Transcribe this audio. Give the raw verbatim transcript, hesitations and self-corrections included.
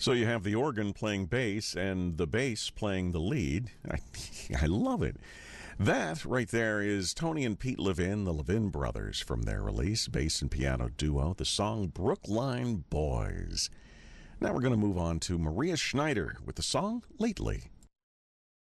So you have the organ playing bass and the bass playing the lead. I, I love it. That right there is Tony and Pete Levin, the Levin brothers, from their release, bass and piano duo, the song Brookline Boys. Now we're going to move on to Maria Schneider with the song Lately.